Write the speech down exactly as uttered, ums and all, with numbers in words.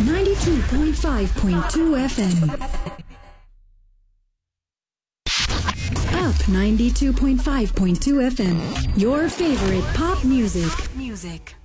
ninety-two point five point two F M. Up ninety-two point five point two F M. Your favorite pop music. Music.